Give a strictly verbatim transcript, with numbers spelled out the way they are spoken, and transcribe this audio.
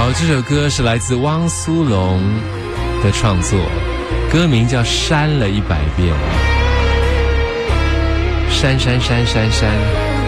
好，这首歌是来自汪苏泷的创作，歌名叫《删了一百遍》，删删删删删。